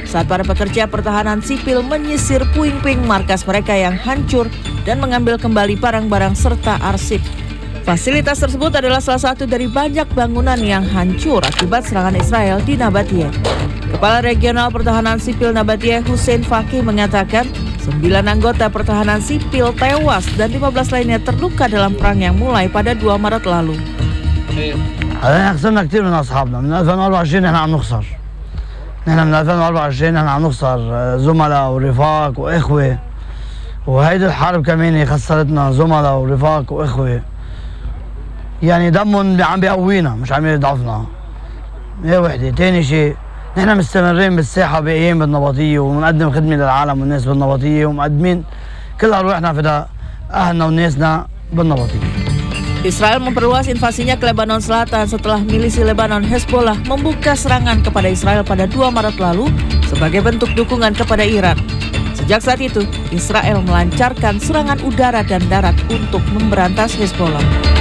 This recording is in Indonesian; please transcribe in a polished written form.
saat para pekerja pertahanan sipil menyisir puing-puing markas mereka yang hancur dan mengambil kembali barang-barang serta arsip. Fasilitas tersebut adalah salah satu dari banyak bangunan yang hancur akibat serangan Israel di Nabatiyeh. Kepala Regional Pertahanan Sipil Nabatiyeh Hussein Fakih mengatakan 9 anggota pertahanan sipil tewas dan 15 lainnya terluka dalam perang yang mulai pada 2 Maret lalu. احنا خسرنا كثير من اصحابنا من 2024 احنا عم نخسر. نحن من 2024 احنا عم نخسر زملاء ورفاق واخوه. وهيدي الحرب كمان خسرتنا زملاء ورفاق واخوه. يعني دمهم عم بيقوينا مش عم يضعفنا. هي وحده، ثاني شيء نحن مستمرين بالساحه بايام بالنبطيه وبنقدم خدمه للعالم والناس بالنبطيه ومقدمين كل ارواحنا فداء اهلنا وناسنا بالنبطيه. Israel memperluas invasinya ke Lebanon Selatan setelah milisi Lebanon Hezbollah membuka serangan kepada Israel pada 2 Maret lalu sebagai bentuk dukungan kepada Iran. Sejak saat itu, Israel melancarkan serangan udara dan darat untuk memberantas Hezbollah.